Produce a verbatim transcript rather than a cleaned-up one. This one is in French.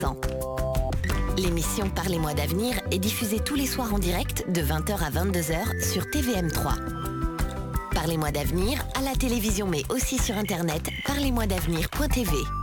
L'émission Parlez-moi d'avenir est diffusée tous les soirs en direct de vingt heures à vingt-deux heures sur T V M trois. Parlez-moi d'avenir à la télévision mais aussi sur internet parlez moi d'avenir point t v.